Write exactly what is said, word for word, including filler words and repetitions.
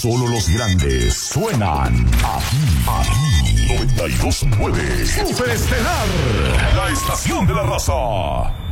Solo los grandes suenan aquí, aquí. noventa y dos punto nueve Super Estelar, la estación de la raza.